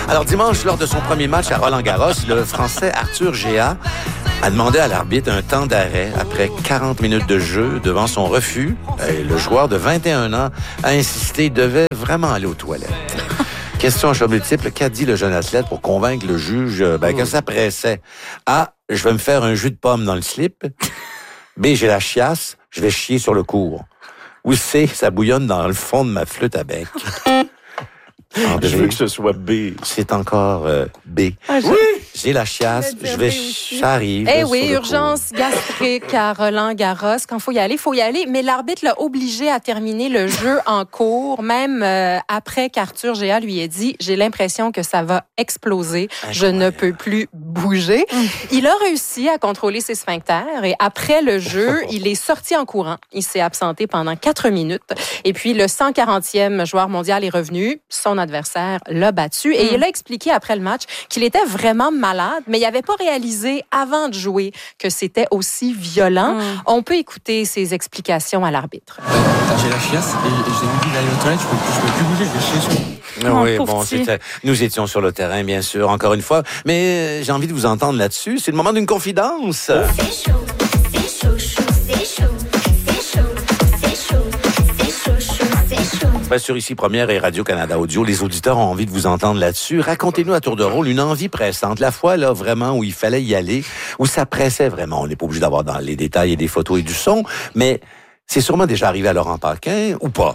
Alors, dimanche, lors de son premier match à Roland-Garros, le Français Arthur Géat a demandé à l'arbitre un temps d'arrêt après 40 minutes de jeu devant son refus. Et le joueur de 21 ans a insisté, il devait vraiment aller aux toilettes. Question à choix multiple, qu'a dit le jeune athlète pour convaincre le juge que ça pressait? A, je vais me faire un jus de pomme dans le slip. B, j'ai la chiasse, je vais chier sur le cours. Ou C, ça bouillonne dans le fond de ma flûte à bec. André, je veux que ce soit B. C'est encore B. Ah, oui! J'ai la chiasse, ça arrive. Eh oui, urgence gastrique à Roland-Garros. Quand faut y aller. Mais l'arbitre l'a obligé à terminer le jeu en cours, même après qu'Arthur Géat lui ait dit « J'ai l'impression que ça va exploser. Je ne peux plus bouger. » Il a réussi à contrôler ses sphincters et après le jeu, il est sorti en courant. Il s'est absenté pendant 4 minutes. Et puis, le 140e joueur mondial est revenu. Son adversaire l'a battu. Et il a expliqué après le match qu'il était vraiment malade, mais il n'avait pas réalisé avant de jouer que c'était aussi violent. On peut écouter ses explications à l'arbitre. J'ai la chiasse et j'ai envie d'aller aux toilettes, je peux plus bouger, je vais chier sur... Oui, bon, nous étions sur le terrain, bien sûr, encore une fois, mais j'ai envie de vous entendre là-dessus. C'est le moment d'une confidence. C'est chaud, c'est chaud, chaud, c'est chaud, c'est chaud, c'est chaud, c'est chaud, c'est chaud. Bien sûr, ici, Première et Radio-Canada Audio, les auditeurs ont envie de vous entendre là-dessus. Racontez-nous à tour de rôle une envie pressante. La fois, là, vraiment, où il fallait y aller, où ça pressait vraiment. On n'est pas obligé d'avoir dans les détails et des photos et du son, mais c'est sûrement déjà arrivé à Laurent Paquin, ou pas?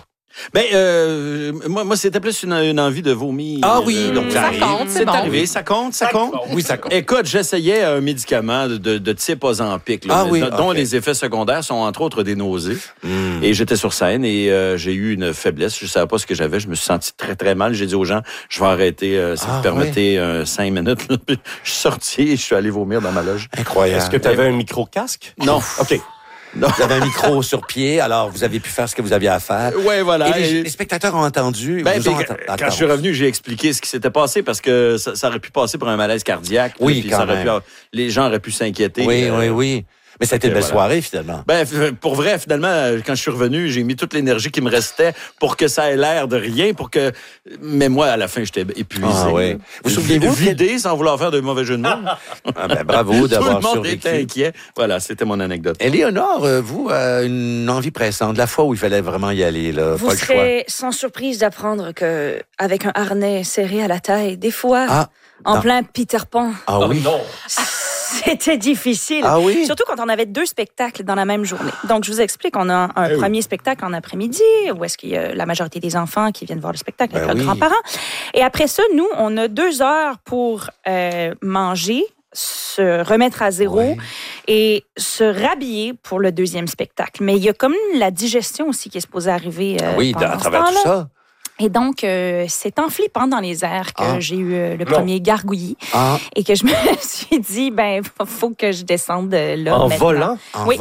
Moi, c'était plus une envie de vomir. Ah oui, donc ça compte, c'est bon. arrivé, ça compte? Oui, ça compte. Écoute, j'essayais un médicament de type Ozempic, là, dont les effets secondaires sont entre autres des nausées. Et j'étais sur scène et j'ai eu une faiblesse. Je savais pas ce que j'avais. Je me suis senti très, très mal. J'ai dit aux gens, je vais arrêter, si vous permettez, 5 minutes. Là. Je suis sorti et je suis allé vomir dans ma loge. Incroyable. Est-ce que tu avais un micro-casque? Non. OK. Non. Vous avez un micro sur pied, alors vous avez pu faire ce que vous aviez à faire. Oui, voilà. Et les spectateurs ont entendu. Quand je suis revenu, j'ai expliqué ce qui s'était passé parce que ça aurait pu passer pour un malaise cardiaque. Oui, puis quand même. Les gens auraient pu s'inquiéter. Oui. Mais ça a été une belle soirée, finalement. Pour vrai, finalement, quand je suis revenu, j'ai mis toute l'énergie qui me restait pour que ça ait l'air de rien, mais moi, à la fin, j'étais épuisé. Ah, oui. Vous souvenez-vous? Vidé sans vouloir faire de mauvais jeux de mots. Bravo d'avoir survécu. Tout le monde était inquiet. Voilà, c'était mon anecdote. Éléonore, vous, une envie pressante, la fois où il fallait vraiment y aller, là, vous pas le choix. serez sans surprise d'apprendre que avec un harnais serré à la taille, des fois, en plein Peter Pan. Ah oui? Non. C'était difficile. Ah oui? Surtout quand on avait 2 spectacles dans la même journée. Donc, je vous explique, on a un premier spectacle en après-midi, où est-ce qu'il y a la majorité des enfants qui viennent voir le spectacle avec leurs grands-parents. Et après ça, nous, on a 2 heures pour manger, se remettre à zéro et se rhabiller pour le 2e spectacle. Mais il y a comme la digestion aussi qui est supposée arriver à travers tout ça. Et donc, c'est en flippant dans les airs que j'ai eu le premier gargouillis et que je me suis dit, faut que je descende là en maintenant. Volant?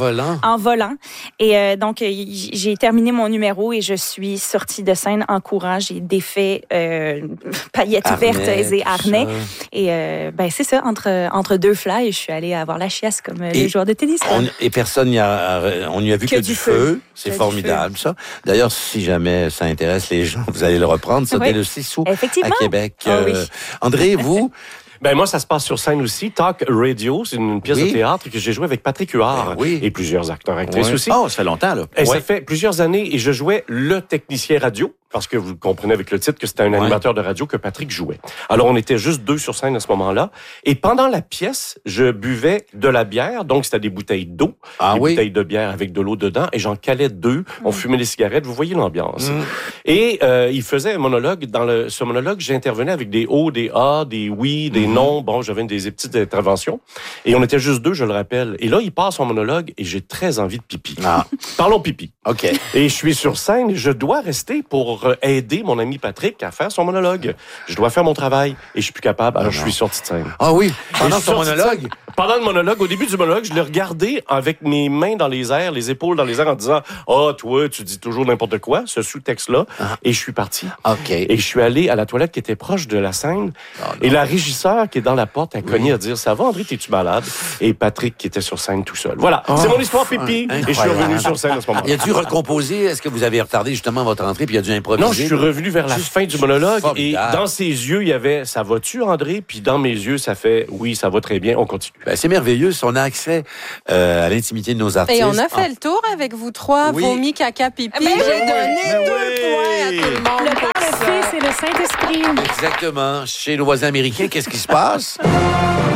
En volant. Et donc, j'ai terminé mon numéro et je suis sortie de scène en courant. J'ai défait paillettes vertes et harnais. Et c'est ça, entre 2 fly, je suis allée avoir la chiasse comme les joueurs de tennis. Et personne n'y a... On n'y a vu que du feu. C'est formidable, ça. D'ailleurs, si jamais ça intéresse les gens, vous allez le reprendre. C'était le 6 août à Québec. André, vous... Moi, ça se passe sur scène aussi. Talk Radio, c'est une pièce de théâtre que j'ai jouée avec Patrick Huard et plusieurs acteurs actrices aussi. Oh, ça fait longtemps, là. Et ça fait plusieurs années et je jouais le technicien radio. Parce que vous comprenez avec le titre que c'était un animateur de radio que Patrick jouait. Alors, on était juste 2 sur scène à ce moment-là. Et pendant la pièce, je buvais de la bière. Donc, c'était des bouteilles d'eau. Des bouteilles de bière avec de l'eau dedans. Et j'en calais 2. On fumait des cigarettes. Vous voyez l'ambiance. Et il faisait un monologue. Dans ce monologue, j'intervenais avec des O, des A, des oui, des non. Bon, j'avais des petites interventions. Et on était juste 2, je le rappelle. Et là, il passe son monologue et j'ai très envie de pipi. Parlons pipi. OK. Et je suis sur scène et je dois rester pour aider mon ami Patrick à faire son monologue. Je dois faire mon travail et je suis plus capable, alors je suis sorti de scène. Ah oui, pendant son monologue, pendant le monologue, au début du monologue, je l'ai regardé avec mes mains dans les airs, les épaules dans les airs, en disant « Ah, toi, tu dis toujours n'importe quoi », ce sous-texte-là. Et je suis parti. OK. Et je suis allé à la toilette qui était proche de la scène. Et la régisseur qui est dans la porte a cogné à dire « Ça va, André, t'es-tu malade? » Et Patrick qui était sur scène tout seul. Voilà, c'est mon histoire pipi. Et je suis revenu sur scène à ce moment-là. Il a dû recomposer? Est-ce que vous avez retardé justement votre entrée puis il a dû improviser? Non, je suis revenu vers la fin du monologue et dans ses yeux, il y avait « Ça va-tu, André? » Puis dans mes yeux, ça fait « Oui, ça va très bien, on continue. » Ben, c'est merveilleux. On a accès à l'intimité de nos artistes. Et on a fait le tour avec vous trois. Oui. Vomi, caca, pipi. Ben J'ai oui. donné 2 points à tout le monde. Le Père, le Fils et le Saint-Esprit. Exactement. Chez nos voisins américains, qu'est-ce qui se passe?